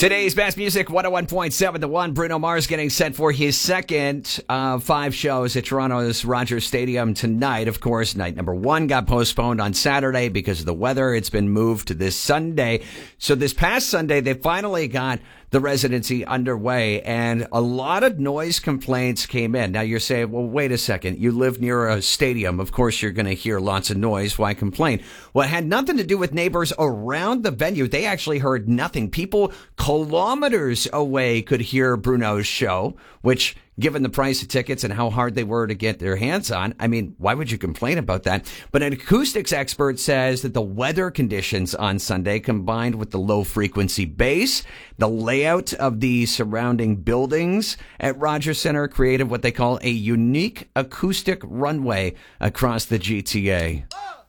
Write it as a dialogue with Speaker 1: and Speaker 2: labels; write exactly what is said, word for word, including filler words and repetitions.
Speaker 1: Today's best music, one oh one point seven The One. Bruno Mars getting set for his second of five shows at Toronto's Rogers Stadium tonight. Of course, night number one got postponed on Saturday because of the weather. It's been moved to this Sunday. So this past Sunday, they finally got the residency underway, and a lot of noise complaints came in. Now you're saying, well, wait a second. You live near a stadium. Of course, you're going to hear lots of noise. Why complain? Well, it had nothing to do with neighbors around the venue. They actually heard nothing. People kilometers away could hear Bruno's show, which, given the price of tickets and how hard they were to get their hands on, I mean, why would you complain about that? But an acoustics expert says that the weather conditions on Sunday, combined with the low frequency bass, the layout of the surrounding buildings at Rogers Centre, created what they call a unique acoustic runway across the G T A.